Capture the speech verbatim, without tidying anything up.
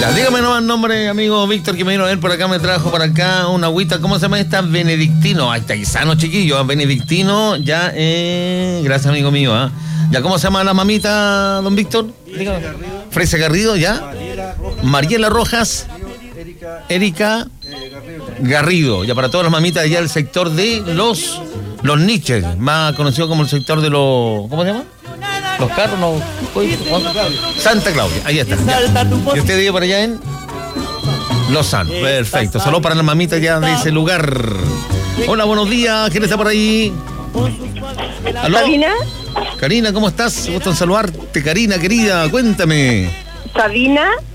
Ya, dígame nomás el nombre, amigo Víctor, que me vino a ver por acá, me trajo para acá una agüita. ¿Cómo se llama esta? Benedictino. Ahí está, sano, chiquillo. Benedictino, ya, eh. Gracias, amigo mío, ¿ah? ¿eh? Ya, ¿cómo se llama la mamita, don Víctor? Dígame. Fresa Garrido, ya. Mariela Rojas. Mariela Rojas. Erika. Erika eh, Garrido. Garrido. Ya, para todas las mamitas allá del sector de los. Los niches, más conocido como el sector de los. ¿Cómo se llama? Los carros, no. Santa Claudia, ahí está. Ya. Y usted vive por allá en Lozano. Perfecto. Solo para las mamitas ya de ese lugar. Hola, buenos días. ¿Quién está por ahí? ¿Aló? ¿Sabina? Karina, ¿cómo estás? Gusto en saludarte, Karina, querida. Cuéntame. ¿Sabina?